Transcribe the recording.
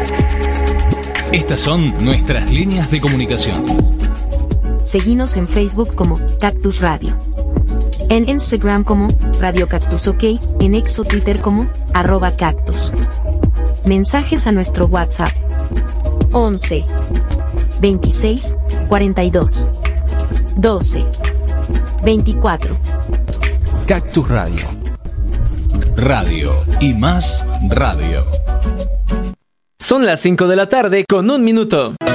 Estas son nuestras líneas de comunicación. Seguinos en Facebook como Cactus Radio. En Instagram como Radio Cactus OK, en X o Twitter como @cactus. Mensajes a nuestro WhatsApp 11 26 42 12 24. Cactus Radio. Radio y más radio. Son las 5 de la tarde con 1 minuto.